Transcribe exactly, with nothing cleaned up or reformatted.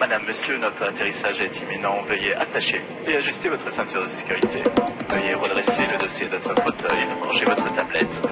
Madame, monsieur, notre atterrissage est imminent. Veuillez attacher et ajuster votre ceinture de sécurité. Veuillez redresser le dossier de votre fauteuil, ranger votre tablette.